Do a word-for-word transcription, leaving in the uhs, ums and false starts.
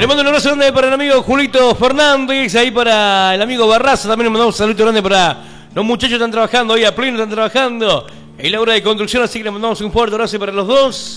Le mando un abrazo grande para el amigo Julito Fernández, ahí para el amigo Barraza, también le mandamos un saludo grande para los muchachos que están trabajando, hoy a pleno están trabajando en la obra de construcción, así que le mandamos un fuerte abrazo para los dos.